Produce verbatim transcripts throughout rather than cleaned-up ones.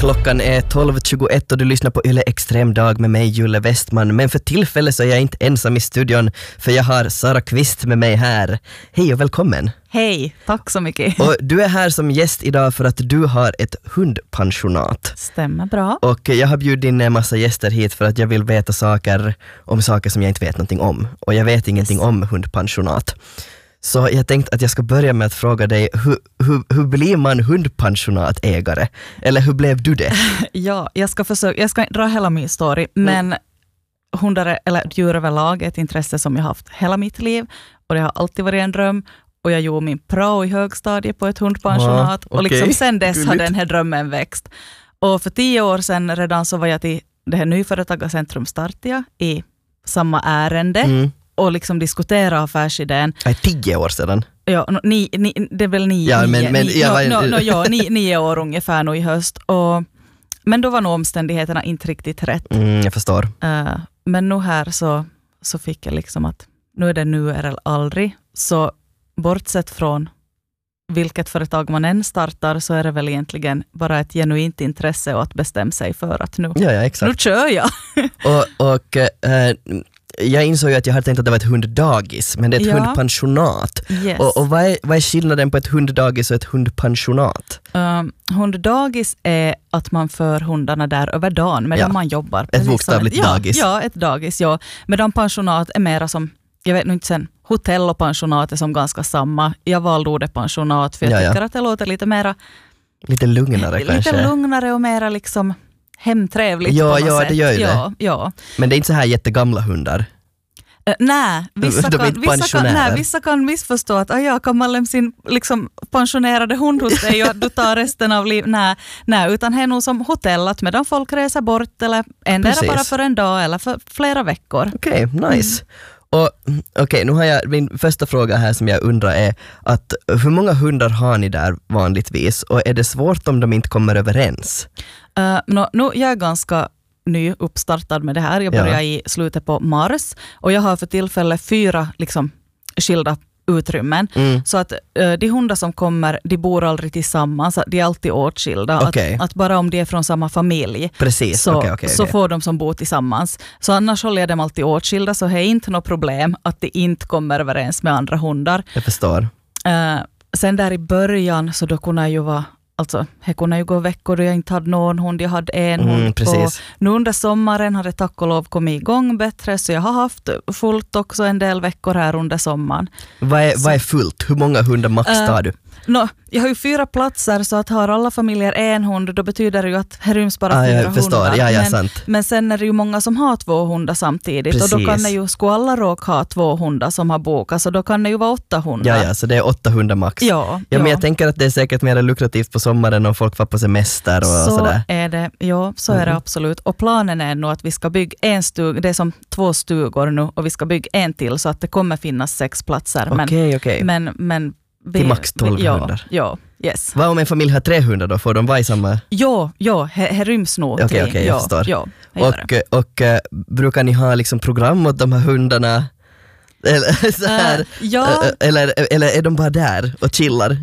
Klockan är tolv tjugoett och du lyssnar på Yle Extrem dag med mig, Julle Westman. Men för tillfället så är jag inte ensam i studion, för jag har Sara Kvist med mig här. Hej och välkommen. Hej, tack så mycket. Och du är här som gäst idag för att du har ett hundpensionat. Stämmer bra. Och jag har bjudit in en massa gäster hit för att jag vill veta saker om saker som jag inte vet någonting om. Och jag vet ingenting om hundpensionat. Så jag tänkte att jag ska börja med att fråga dig, hur, hur, hur blir man hundpensionatägare? Eller hur blev du det? Ja, jag ska försöka, jag ska dra hela min story, men mm. hundar eller djur överlag är ett intresse som jag har haft hela mitt liv och det har alltid varit en dröm. Och jag gjorde min prao i högstadiet på ett hundpensionat. Ja, okay. Och liksom sen dess Gulligt. Har den här drömmen växt. Och för tio år sedan redan så var jag till det här nyföretagarcentrum Startia i samma ärende. Mm. Och liksom diskutera affärsidén. Nej, tio år sedan. Ja, ni, ni, det är väl nio, ja, men, nio, men, nio, ja, no, no, no, ja, nio, nio år ungefär nu i höst. Och, men då var nog omständigheterna inte riktigt rätt. Mm, jag förstår. Uh, men nu här så, så fick jag liksom att nu är det nu eller aldrig. Så bortsett från vilket företag man än startar så är det väl egentligen bara ett genuint intresse och att bestämma sig för att nu, ja, ja, exakt. nu kör jag. och och äh, jag insåg ju att jag hade tänkt att det var ett hunddagis, men det är ett ja. hundpensionat. Yes. Och, och vad, är, vad är skillnaden på ett hunddagis och ett hundpensionat? Um, hunddagis är att man för hundarna där över dagen medan ja. man jobbar. Ett bokstavligt ja, dagis. Ja, ett dagis, ja. Medan pensionat är mera som, jag vet inte sen, hotell och pensionat är som ganska samma. Jag valde ordet pensionat för jag ja, tycker ja. att det låter lite mera... Lite lugnare lite kanske. Lite lugnare och mera liksom hemtrevligt ja, på något ja, sätt. Det gör ju ja, det. Ja. Men det är inte så här jättegamla hundar. Uh, nej, vissa De kan, vissa, kan, nej, vissa kan missförstå att ja, kan man lämna sin liksom, pensionerade hund hos dig och att du tar resten av livet. Nej, nej, utan det är nog som hotellat medan folk reser bort eller ändå bara för en dag eller för flera veckor. Okej, okay, nice. Mm. Och okej, okay, nu har jag min första fråga här som jag undrar är att hur många hundar har ni där vanligtvis och är det svårt om de inte kommer överens? Uh, no, nu jag är ganska ny uppstartad med det här. Jag börjar ja. i slutet på mars och jag har för tillfälle fyra liksom skilda utrymmen. Mm. Så att uh, de hundar som kommer, de bor aldrig tillsammans. De är alltid åtskilda. Okay. Att, att bara om de är från samma familj Precis. så, okay, okay, så okay. får de som bor tillsammans. Så annars håller jag dem alltid åtskilda så det är inte något problem att de inte kommer överens med andra hundar. Jag förstår. Uh, sen där i början så då kunde jag ju vara Alltså, det kunde ju gå veckor då jag inte hade någon hund, jag hade en mm, hund. Precis. Och nu under sommaren har det tack och lov kommit igång bättre, så jag har haft fullt också en del veckor här under sommaren. Vad är, vad är fullt? Hur många hundar max uh, tar du? No, jag har ju fyra platser, så att har alla familjer en hund, då betyder det ju att här ryms bara ah, fyra jag förstår. hundar. Ja, ja, men, sant. men sen är det ju många som har två hundar samtidigt. Precis. Och då kan det ju, skulle alla råka ha två hundar som har bokat, så då kan det ju vara åtta hundar. Ja, ja, så det är åtta hundar max. Ja, ja, ja. Men jag tänker att det är säkert mer lukrativt på sommaren om folk var på semester och så sådär. Är det, ja, så är mm. det absolut. Och planen är nog att vi ska bygga en stuga, det är som två stugor nu, och vi ska bygga en till så att det kommer finnas sex platser. Okej, okay, okej. Okay. Men, men vi, till max tolv vi, ja, hundar. Ja, yes. Vad om en familj har tre hundar då? Får de vara i samma? Ja, ja, här ryms nog. Okej, okay, okej, okay, jag ja, förstår. Ja, och och, och uh, brukar ni ha liksom program åt de här hundarna? Eller, så här, uh, ja. uh, eller, eller är de bara där och chillar?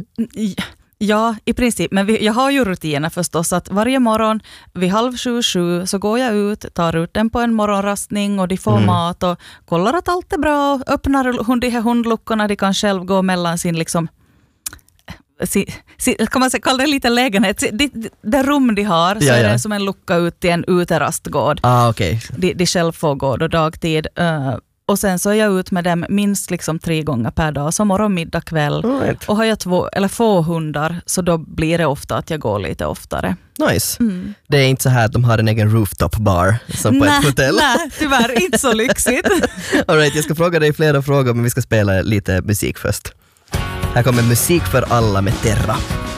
Ja, i princip. Men vi, jag har ju rutiner förstås, att varje morgon vid halv sju, sju så går jag ut, tar ut den på en morgonrastning och de får mm. mat och kollar att allt är bra och öppnar hund, de här hundluckorna, de kan själv gå mellan sin liksom Si, si, kan man säga, kalla det lite lägenhet. Det, det, det rum de har så ja, är det ja. som en lucka ut till en uterastgård. Ah, okay. de, de själv får gå då dagtid. Uh, och sen så är jag ut med dem minst liksom tre gånger per dag. Så morgon, middag, kväll. Right. Och har jag två, eller få hundar så då blir det ofta att jag går lite oftare. Nice. Mm. Det är inte så här att de har en egen rooftop bar som på nä, ett hotell. Nej, tyvärr inte så lyxigt. All right, jag ska fråga dig flera frågor men vi ska spela lite musik först. Här kommer Musik för alla med Terra.